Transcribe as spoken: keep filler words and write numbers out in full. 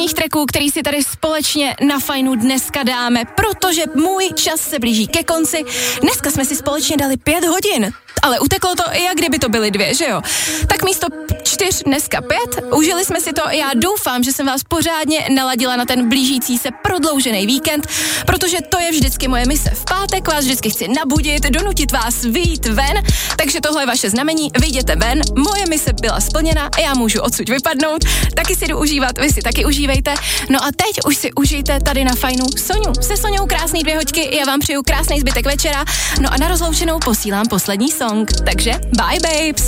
posledních tracků, který si tady společně na Fajnu dneska dáme, protože můj čas se blíží ke konci. Dneska jsme si společně dali pět hodin, ale uteklo to, jak kdyby to byly dvě, že jo? Tak místo čtyř, dneska pět, užili jsme si to. Já doufám, že jsem vás pořádně naladila na ten blížící se prodloužený víkend, protože to je vždycky moje mise. V pátek vás vždycky chci nabudit, donutit vás vyjít ven, takže tohle je vaše znamení, vyjděte ven, moje mise byla splněna a já můžu odsud vypadnout, taky si jdu užívat, vy si taky užívejte. No a teď už si užijte tady na Fajnu Soňu. Se Soňou krásný dvě hoďky, já vám přeju krásný zbytek večera, no a na rozloučenou posílám poslední song, takže bye babes.